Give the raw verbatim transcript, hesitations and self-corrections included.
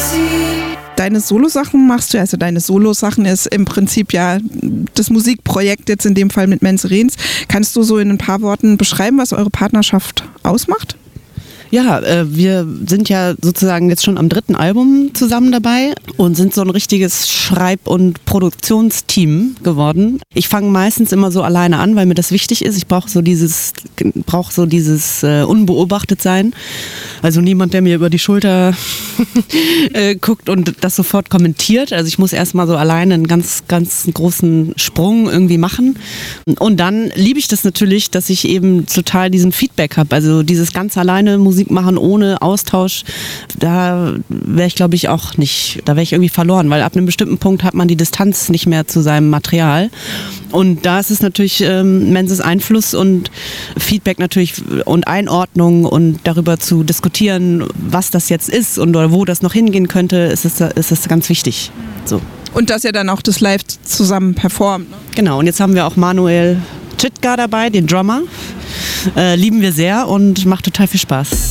Deine Solosachen machst du, also deine Solosachen ist im Prinzip ja das Musikprojekt jetzt in dem Fall mit Menze Rehns. Kannst du so in ein paar Worten beschreiben, was eure Partnerschaft ausmacht? Ja, äh, wir sind ja sozusagen jetzt schon am dritten Album zusammen dabei und sind so ein richtiges Schreib- und Produktionsteam geworden. Ich fange meistens immer so alleine an, weil mir das wichtig ist. Ich brauche so dieses, brauche so dieses äh, unbeobachtet sein. Also niemand, der mir über die Schulter äh, guckt und das sofort kommentiert. Also ich muss erstmal so alleine einen ganz, ganz großen Sprung irgendwie machen. Und dann liebe ich das natürlich, dass ich eben total diesen Feedback habe. Also dieses ganz alleine Musik machen ohne Austausch, da wäre ich glaube ich auch nicht, da wäre ich irgendwie verloren, weil ab einem bestimmten Punkt hat man die Distanz nicht mehr zu seinem Material. Und da ist es natürlich ähm, Menses Einfluss und Feedback natürlich und Einordnung und darüber zu diskutieren, was das jetzt ist und oder wo das noch hingehen könnte, ist es, ist es ganz wichtig. So. Und dass ihr dann auch das live zusammen performt. Ne? Genau, und jetzt haben wir auch Manuel Chitka dabei, den Drummer. Äh, lieben wir sehr und macht total viel Spaß.